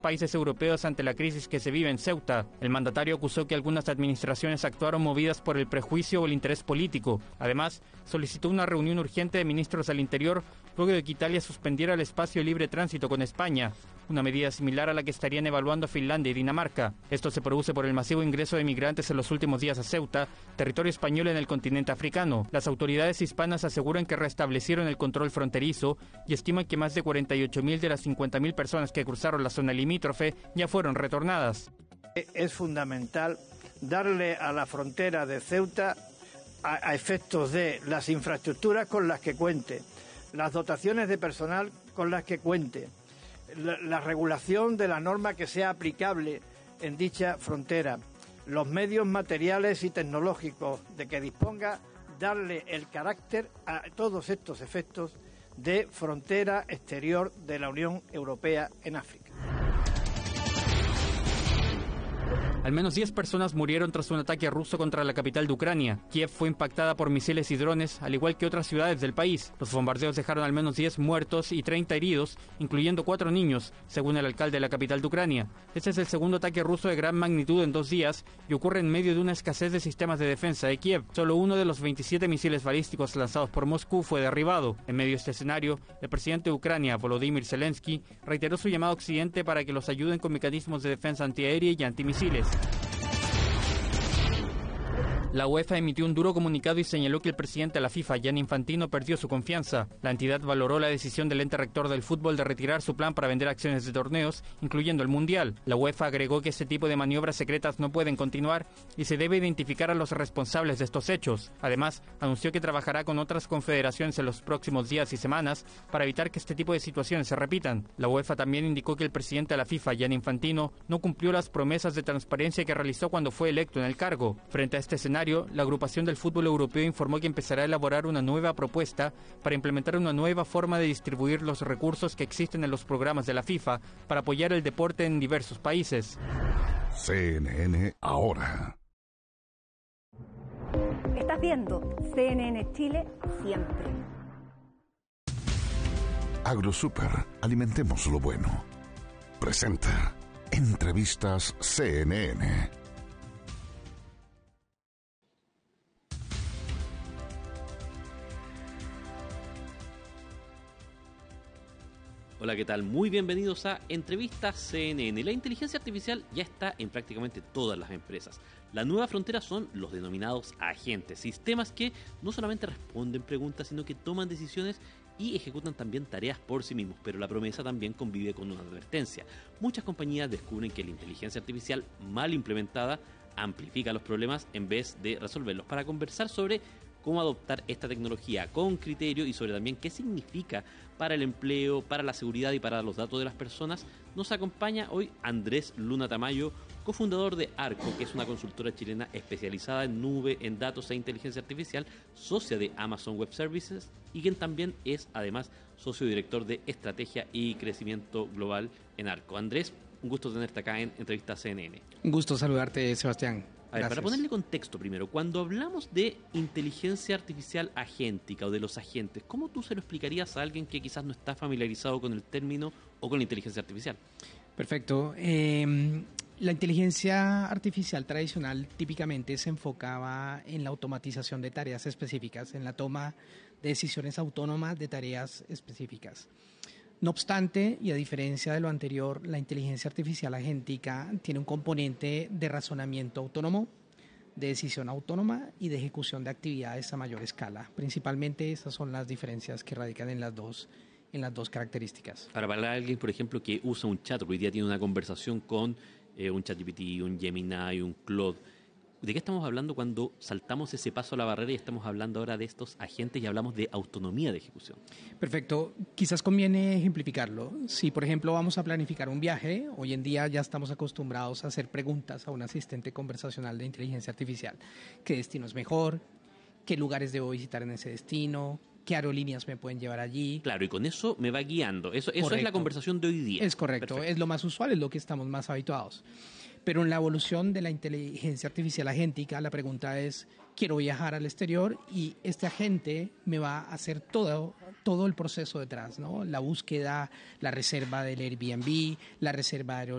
países europeos ante la crisis que se vive en Ceuta. El mandatario acusó que algunas administraciones actuaron movidas por el prejuicio o el interés político. Además, solicitó una reunión urgente de ministros del Interior luego de que Italia suspendiera el espacio de libre tránsito con España, una medida similar a la que estarían evaluando Finlandia y Dinamarca. Esto se produce por el masivo ingreso de migrantes en los últimos días a Ceuta, territorio español en el continente africano. Las autoridades hispanas aseguran que restablecieron el control fronterizo y estiman que más de 48.000 de las 50.000 personas que cruzaron la zona limítrofe ya fueron retornadas. Es fundamental darle a la frontera de Ceuta, a efectos de las infraestructuras con las que cuente, las dotaciones de personal con las que cuente, la regulación de la norma que sea aplicable en dicha frontera, los medios materiales y tecnológicos de que disponga, darle el carácter a todos estos efectos de frontera exterior de la Unión Europea en África. Al menos 10 personas murieron tras un ataque ruso contra la capital de Ucrania. Kiev fue impactada por misiles y drones, al igual que otras ciudades del país. Los bombardeos dejaron al menos 10 muertos y 30 heridos, incluyendo 4 niños, según el alcalde de la capital de Ucrania. Este es el segundo ataque ruso de gran magnitud en 2 días y ocurre en medio de una escasez de sistemas de defensa de Kiev. Solo uno de los 27 misiles balísticos lanzados por Moscú fue derribado. En medio de este escenario, el presidente de Ucrania, Volodymyr Zelensky, reiteró su llamado a Occidente para que los ayuden con mecanismos de defensa antiaérea y antimisiles. La UEFA emitió un duro comunicado y señaló que el presidente de la FIFA, Gianni Infantino, perdió su confianza. La entidad valoró la decisión del ente rector del fútbol de retirar su plan para vender acciones de torneos, incluyendo el Mundial. La UEFA agregó que este tipo de maniobras secretas no pueden continuar y se debe identificar a los responsables de estos hechos. Además, anunció que trabajará con otras confederaciones en los próximos días y semanas para evitar que este tipo de situaciones se repitan. La UEFA también indicó que el presidente de la FIFA, Gianni Infantino, no cumplió las promesas de transparencia que realizó cuando fue electo en el cargo. Frente a este escenario, la agrupación del fútbol europeo informó que empezará a elaborar una nueva propuesta para implementar una nueva forma de distribuir los recursos que existen en los programas de la FIFA para apoyar el deporte en diversos países. CNN ahora. Estás viendo CNN Chile siempre. AgroSuper, alimentemos lo bueno. Presenta Entrevistas CNN. Hola, ¿qué tal? Muy bienvenidos a Entrevistas CNN. La inteligencia artificial ya está en prácticamente todas las empresas. La nueva frontera son los denominados agentes, sistemas que no solamente responden preguntas, sino que toman decisiones y ejecutan también tareas por sí mismos, pero la promesa también convive con una advertencia. Muchas compañías descubren que la inteligencia artificial mal implementada amplifica los problemas en vez de resolverlos. Para conversar sobre cómo adoptar esta tecnología con criterio y sobre también qué significa para el empleo, para la seguridad y para los datos de las personas, nos acompaña hoy Andrés Luna Tamayo, cofundador de Arco, que es una consultora chilena especializada en nube, en datos e inteligencia artificial, socia de Amazon Web Services y quien también es además socio director de estrategia y crecimiento global en Arco. Andrés, un gusto tenerte acá en Entrevistas CNN. Un gusto saludarte, Sebastián. A ver, para ponerle contexto primero, cuando hablamos de inteligencia artificial agéntica o de los agentes, ¿cómo tú se lo explicarías a alguien que quizás no está familiarizado con el término o con la inteligencia artificial? Perfecto. La inteligencia artificial tradicional típicamente se enfocaba en la automatización de tareas específicas, en la toma de decisiones autónomas de tareas específicas. No obstante, y a diferencia de lo anterior, la inteligencia artificial agéntica tiene un componente de razonamiento autónomo, de decisión autónoma y de ejecución de actividades a mayor escala. Principalmente esas son las diferencias que radican en las dos características. Ahora, para alguien, por ejemplo, que usa un chat, hoy día tiene una conversación con un ChatGPT, un Gemini, un Claude, ¿de qué estamos hablando cuando saltamos ese paso a la barrera y estamos hablando ahora de estos agentes y hablamos de autonomía de ejecución? Perfecto. Quizás conviene ejemplificarlo. Si, por ejemplo, vamos a planificar un viaje, hoy en día ya estamos acostumbrados a hacer preguntas a un asistente conversacional de inteligencia artificial. ¿Qué destino es mejor? ¿Qué lugares debo visitar en ese destino? ¿Qué aerolíneas me pueden llevar allí? Claro, y con eso me va guiando. Eso es la conversación de hoy día. Es correcto. Perfecto. Es lo más usual, es lo que estamos más habituados. Pero en la evolución de la inteligencia artificial agéntica, la pregunta es, quiero viajar al exterior y este agente me va a hacer todo el proceso detrás, ¿no? La búsqueda, la reserva del Airbnb, la reserva de